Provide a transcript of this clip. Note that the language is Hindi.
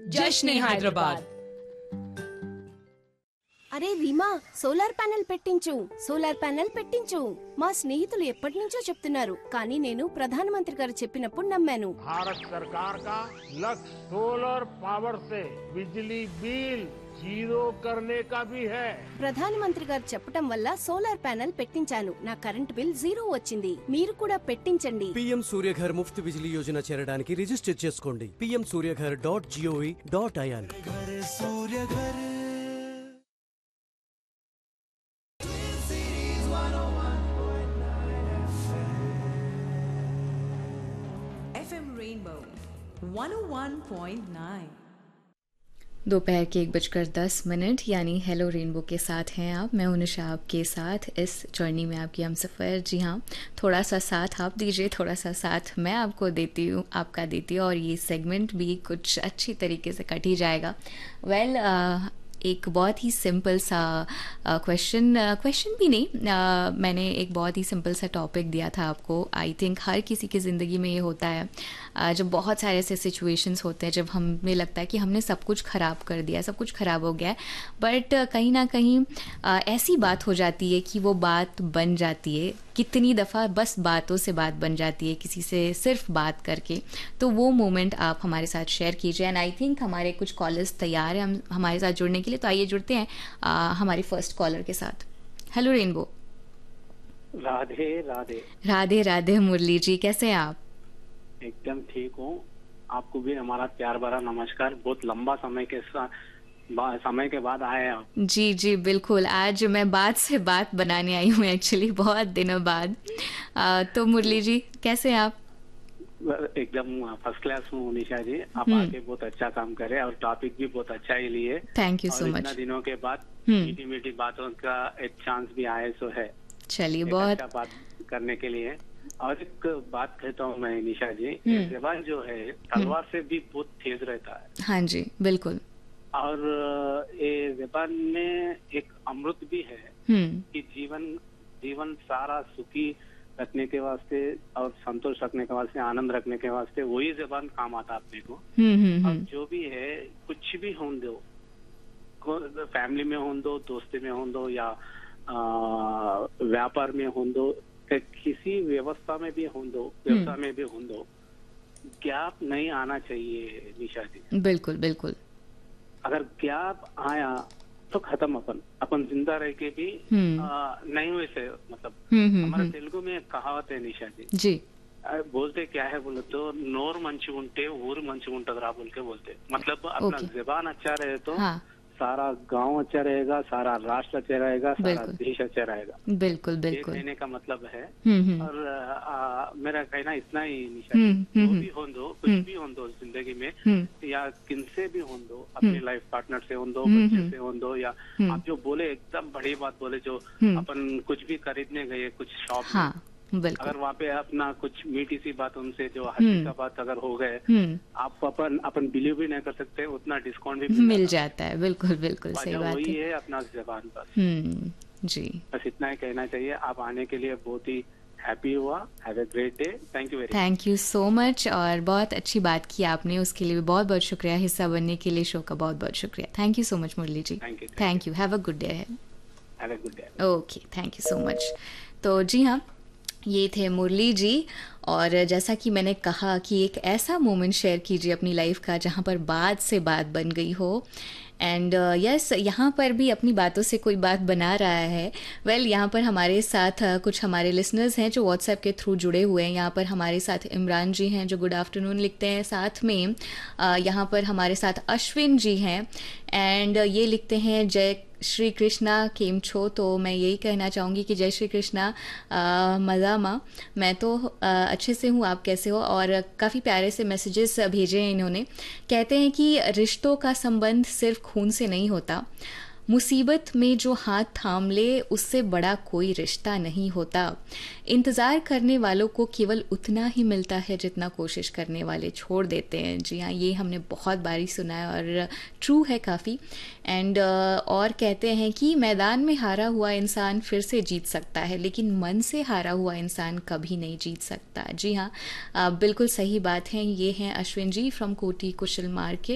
జశ్నే హైదరాబాద్. అరే రీమా, సోలార్ ప్యానెల్ పెట్టించు. మా స్నేహితులు ఎప్పటి నుంచో చెప్తున్నారు, కానీ నేను ప్రధానమంత్రి గారు చెప్పినప్పుడు నమ్మాను. भारत सरकार का लक्ष्य सोलर पावर से बिजली बिल जीरो करने का भी है. ప్రధానమంత్రి గారు చెప్పటం వల్ల సోలార్ ప్యానెల్ పెట్టించాను. నా కరెంట్ బిల్ 0 వచ్చింది. మీరు కూడా పెట్టించండి. పీఎం సూర్యఘర్ ముఫ్త్ బిజిలీ యోజన చేరడానికి రిజిస్టర్ చేసుకోండి. pmsuryaghar.gov.in. FM Rainbow 101.9. दोपहर के 1:10 यानी हेलो रेनबो के साथ हैं आप. मैं हूं निशा आपके साथ इस जर्नी में, आपकी हम सफ़र. जी हाँ, थोड़ा सा साथ आप दीजिए, थोड़ा सा साथ मैं आपको देती हूँ, और ये सेगमेंट भी कुछ अच्छी तरीके से कट ही जाएगा. एक बहुत ही सिंपल सा क्वेश्चन भी नहीं, मैंने एक बहुत ही सिंपल सा टॉपिक दिया था आपको. आई थिंक हर किसी की ज़िंदगी में ये होता है, जब बहुत सारे ऐसे सिचुएशंस होते हैं जब हमें लगता है कि हमने सब कुछ ख़राब कर दिया, सब कुछ ख़राब हो गया है, बट कहीं ना कहीं ऐसी बात हो जाती है कि वो बात बन जाती है. कितनी दफ़ा बस बातों से बात बन जाती है, किसी से सिर्फ बात करके. तो वो मोमेंट आप हमारे साथ शेयर कीजिए. एंड आई थिंक हमारे कुछ कॉलर्स तैयार हैं हमारे साथ जुड़ने के लिए. तो आइए जुड़ते हैं हमारे फर्स्ट कॉलर के साथ. Hello rainbow. राधे राधे. राधे राधे मुरली जी, कैसे हैं आप? एकदम ठीक हूँ. आपको भी हमारा प्यार भरा नमस्कार. बहुत लंबा समय के बाद आए आप. जी जी बिल्कुल. आज मैं बात से बात बनाने आई हूँ एक्चुअली, बहुत दिनों बाद. तो मुरली जी कैसे हैं आप? एकदम फर्स्ट क्लास हूँ निशा जी. आप आके बहुत अच्छा काम करे और टॉपिक भी बहुत अच्छा ही लिए. Thank you so much. इतना दिनों के बाद मीठी मीठी बातों का एक चांस भी आए सो है. चलिए, बहुत अच्छा बात करने के लिए. और एक बात कहता हूँ मैं निशा जी, जबान जो है तलवार से भी बहुत तेज रहता है. हाँ जी बिल्कुल. और ये जबान में एक अमृत भी है कि जीवन सारा सुखी रखने के वास्ते और संतोष रखने के वास्ते, आनंद रखने के वास्ते वही जबान काम आता अपने को. और जो भी है कुछ भी हो दो, फैमिली में हो दो, दोस्ती में हो दो, या व्यापार में हो दो, किसी व्यवस्था में भी हो दो, व्यवसाय में भी हो दो, गैप नहीं आना चाहिए निशा जी. बिल्कुल बिल्कुल. अगर गैप आया तो खत्म. अपन जिंदा रह के भी नहीं हुए से, मतलब हमारे तेलुगु में एक कहावत है निशा जी. बोलते क्या है बोले तो, नोर मंची उंटे ऊर मंची उंटदरा बोल के बोलते. मतलब अपना जबान अच्छा रहे तो सारा गांव अच्छा रहेगा, सारा राष्ट्र अच्छा रहेगा, सारा देश अच्छा रहेगा. बिल्कुल बिल्कुल. कहने का मतलब है. और मेरा कहना इतना ही निशा, जो भी हो दो, कुछ भी हो दो जिंदगी में, या किनसे भी हो दो, अपने लाइफ पार्टनर से हो दो, बच्चे से हो दो, या आप जो बोले एकदम बड़ी बात बोले, जो अपन कुछ भी खरीदने गए कुछ शॉप में, अगर वहाँ पे अपना कुछ मीठी सी बात उनसे जो हंसी का बात अगर हो गए, आप अपन बिलीव भी नहीं कर सकते, उतना डिस्काउंट भी मिल जाता है. बिल्कुल बिल्कुल सही बात है. वही है अपना जबान बस. जी बस इतना ही कहना चाहिए. आप आने के लिए बहुत ही हैप्पी हुआ. Have a great day. Thank you so much. और बहुत अच्छी बात की आपने, उसके लिए भी बहुत बहुत शुक्रिया. हिस्सा बनने के लिए शो का बहुत बहुत शुक्रिया. Thank you so much Murali ji. Thank you. Have a good day. Have a good day. Okay, thank you so much. तो जी हाँ, ये थे मुरली जी. और जैसा कि मैंने कहा कि एक ऐसा मोमेंट शेयर कीजिए अपनी लाइफ का जहाँ पर बात से बात बन गई हो. एंड यस, यहाँ पर भी अपनी बातों से कोई बात बना रहा है. यहाँ पर हमारे साथ कुछ हमारे लिसनर्स हैं जो व्हाट्सएप के थ्रू जुड़े हुए हैं. यहाँ पर हमारे साथ इमरान जी हैं जो गुड आफ्टरनून लिखते हैं. साथ में यहाँ पर हमारे साथ अश्विन जी हैं एंड ये लिखते हैं जय श्री कृष्णा केम छो. तो मैं यही कहना चाहूँगी कि जय श्री कृष्णा. मज़ा माँ, मैं तो अच्छे से हूँ, आप कैसे हो? और काफ़ी प्यारे से मैसेजेस भेजे हैं इन्होंने. कहते हैं कि रिश्तों का संबंध सिर्फ खून से नहीं होता, मुसीबत में जो हाथ थाम ले उससे बड़ा कोई रिश्ता नहीं होता. इंतज़ार करने वालों को केवल उतना ही मिलता है जितना कोशिश करने वाले छोड़ देते हैं. जी हाँ, ये हमने बहुत बारी सुना है और ट्रू है काफ़ी. एंड और कहते हैं कि मैदान में हारा हुआ इंसान फिर से जीत सकता है, लेकिन मन से हारा हुआ इंसान कभी नहीं जीत सकता. जी हाँ, बिल्कुल सही बात है. ये हैं अश्विन जी फ्रॉम कोटी कुशल मार्केट.